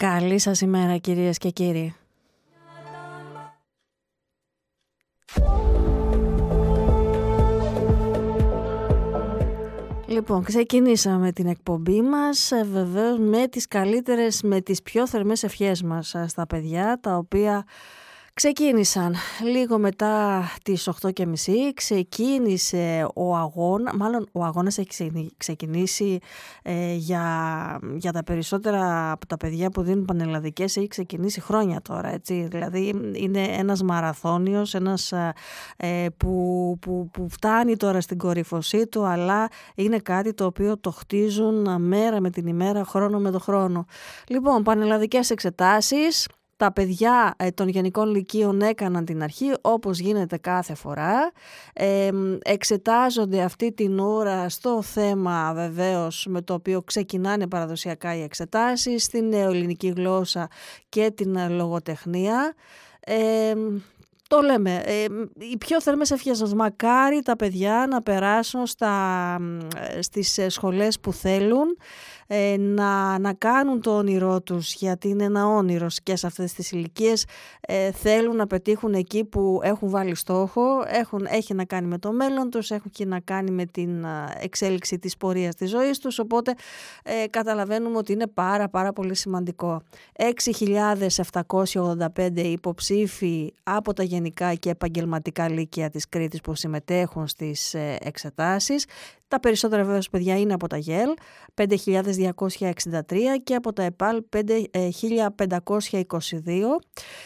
Καλή σας ημέρα κυρίες και κύριοι. Λοιπόν, ξεκινήσαμε την εκπομπή μας βεβαίως με τις καλύτερες, με τις πιο θερμές ευχές μας στα παιδιά, τα οποία ξεκίνησαν λίγο μετά τις 8:30, ξεκίνησε ο αγώνας, μάλλον ο αγώνας έχει ξεκινήσει για τα περισσότερα από τα παιδιά που δίνουν πανελλαδικές, έχει ξεκινήσει χρόνια τώρα, έτσι. Δηλαδή είναι ένας μαραθώνιος, ένας που φτάνει τώρα στην κορύφωσή του, αλλά είναι κάτι το οποίο το χτίζουν μέρα με την ημέρα, χρόνο με το χρόνο. Λοιπόν, πανελλαδικές εξετάσεις. Τα παιδιά των γενικών λυκείων έκαναν την αρχή όπως γίνεται κάθε φορά. Εξετάζονται αυτή την ώρα στο θέμα βεβαίως με το οποίο ξεκινάνε παραδοσιακά οι εξετάσεις, στην νεοελληνική γλώσσα και την λογοτεχνία. Το λέμε, οι πιο θερμές ευχές μας, μακάρι τα παιδιά να περάσουν στις σχολές που θέλουν, να κάνουν το όνειρό τους, γιατί είναι ένα όνειρο και σε αυτές τις ηλικίες, θέλουν να πετύχουν εκεί που έχουν βάλει στόχο, έχει να κάνει με το μέλλον τους, έχει να κάνει με την εξέλιξη της πορείας της ζωής τους, οπότε καταλαβαίνουμε ότι είναι πάρα πολύ σημαντικό. 6.785 υποψήφοι από τα γενικά και επαγγελματικά λύκεια της Κρήτης που συμμετέχουν στις εξετάσεις. Τα περισσότερα βέβαια παιδιά είναι από τα ΓΕΛ, 5.263 και από τα ΕΠΑΛ 1.522.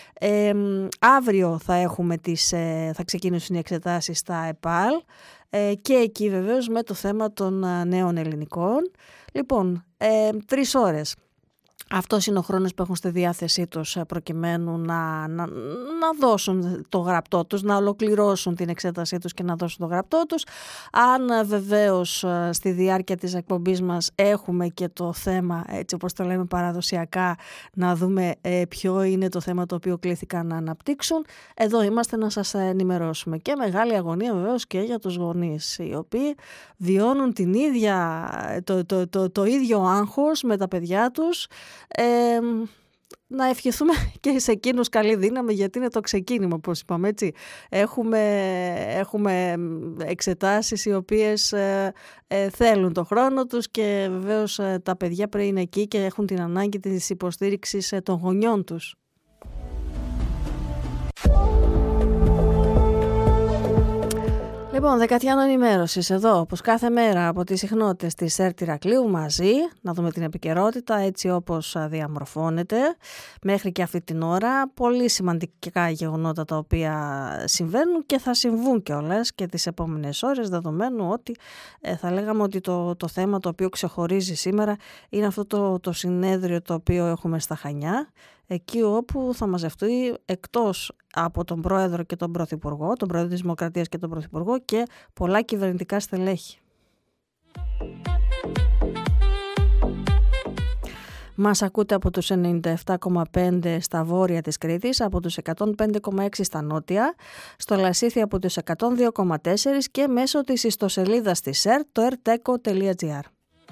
Αύριο θα ξεκινήσουν οι εξετάσεις στα ΕΠΑΛ και εκεί βεβαίως με το θέμα των νέων ελληνικών. Λοιπόν, 3 ώρες. Αυτός είναι ο χρόνος που έχουν στη διάθεσή τους προκειμένου να δώσουν το γραπτό τους, να ολοκληρώσουν την εξέτασή τους και να δώσουν το γραπτό τους. Αν βεβαίως στη διάρκεια της εκπομπής μας έχουμε και το θέμα, έτσι όπως το λέμε παραδοσιακά, να δούμε ποιο είναι το θέμα το οποίο κλήθηκαν να αναπτύξουν, εδώ είμαστε να σας ενημερώσουμε. Και μεγάλη αγωνία βεβαίως και για τους γονείς, οι οποίοι βιώνουν το ίδιο άγχος με τα παιδιά τους. Να ευχηθούμε και σε εκείνους καλή δύναμη, γιατί είναι το ξεκίνημα, όπως είπαμε, έτσι. Έχουμε εξετάσεις οι οποίες θέλουν το χρόνο τους και βεβαίως τα παιδιά πρέπει να είναι εκεί και έχουν την ανάγκη της υποστήριξης των γονιών τους. Λοιπόν, δεκατιάνο ενημέρωσης εδώ, όπως κάθε μέρα από τις συχνότητες της ΕΡΤ Ηρακλείου μαζί, να δούμε την επικαιρότητα έτσι όπως διαμορφώνεται μέχρι και αυτή την ώρα. Πολύ σημαντικά γεγονότα τα οποία συμβαίνουν και θα συμβούν κιόλας και τις επόμενες ώρες, δεδομένου ότι θα λέγαμε ότι το θέμα το οποίο ξεχωρίζει σήμερα είναι αυτό το συνέδριο το οποίο έχουμε στα Χανιά, εκεί όπου θα μαζευτεί εκτός από τον Πρόεδρο και τον Πρωθυπουργό, τον Πρόεδρο της Δημοκρατίας και τον Πρωθυπουργό και πολλά κυβερνητικά στελέχη. Μας ακούτε από τους 97,5 στα βόρεια της Κρήτης, από τους 105,6 στα νότια, στο Λασίθι από τους 102,4 και μέσω της ιστοσελίδας της ΕΡΤ, το erteco.gr.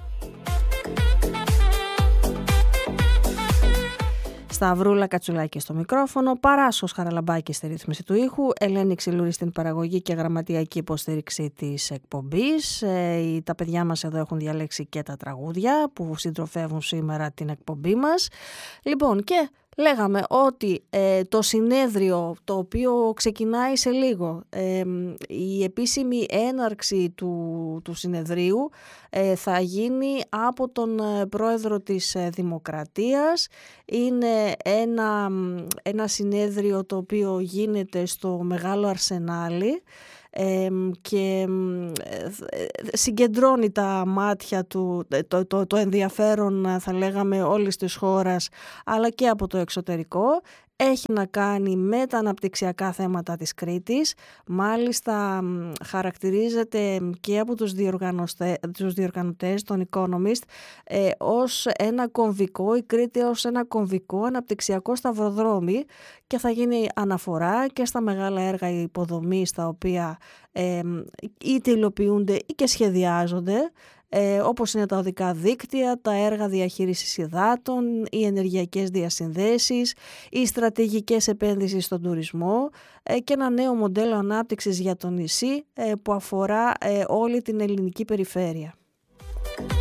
Σταυρούλα Κατσουλάκη στο μικρόφωνο, Παράσχος Χαραλαμπάκη στη ρύθμιση του ήχου, Ελένη Ξυλούρη στην παραγωγή και γραμματιακή υποστήριξη της εκπομπής. Τα παιδιά μας εδώ έχουν διαλέξει και τα τραγούδια που συντροφεύουν σήμερα την εκπομπή μας. Λοιπόν, και λέγαμε ότι το συνέδριο το οποίο ξεκινάει σε λίγο, η επίσημη έναρξη του συνεδρίου θα γίνει από τον Πρόεδρο της Δημοκρατίας. Είναι ένα συνέδριο το οποίο γίνεται στο Μεγάλο Αρσενάλι και συγκεντρώνει τα μάτια του, το ενδιαφέρον θα λέγαμε όλης της χώρας αλλά και από το εξωτερικό. Έχει να κάνει με τα αναπτυξιακά θέματα της Κρήτης. Μάλιστα χαρακτηρίζεται και από τους διοργανωτές, τον Economist, ως ένα κομβικό, η Κρήτη ως ένα κομβικό αναπτυξιακό σταυροδρόμι και θα γίνει αναφορά και στα μεγάλα έργα υποδομής τα οποία είτε υλοποιούνται ή και σχεδιάζονται όπως είναι τα οδικά δίκτυα, τα έργα διαχείρισης υδάτων, οι ενεργειακές διασυνδέσεις, οι στρατηγικές επένδυσεις στον τουρισμό και ένα νέο μοντέλο ανάπτυξης για το νησί που αφορά όλη την ελληνική περιφέρεια.